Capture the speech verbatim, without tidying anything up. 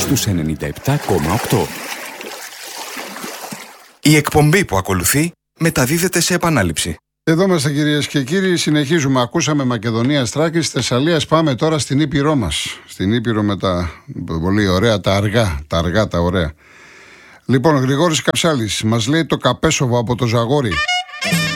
στους ενενήντα επτά κόμμα οκτώ. Η εκπομπή που ακολουθεί μεταδίδεται σε επανάληψη. Εδώ είμαστε, κυρίες και κύριοι, συνεχίζουμε. Ακούσαμε Μακεδονία, Θράκης, Θεσσαλίας. Πάμε τώρα στην Ήπειρό μας. Στην Ήπειρο με τα πολύ ωραία, τα αργά, τα αργά, τα ωραία. Λοιπόν, ο Γρηγόρης Καψάλης μας λέει το Καπέσοβο από το Ζαγόρι.